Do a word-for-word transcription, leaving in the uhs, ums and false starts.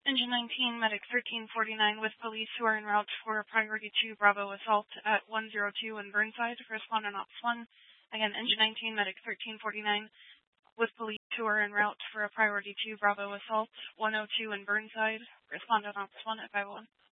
Engine nineteen, Medic thirteen forty-nine with police who are en route for a priority two Bravo assault at one oh two in Burnside. Respondent Ops one. Again, Engine nineteen, Medic thirteen forty-nine with police who are en route for a priority two Bravo assault, one oh two in Burnside. Respondent Ops one at five one.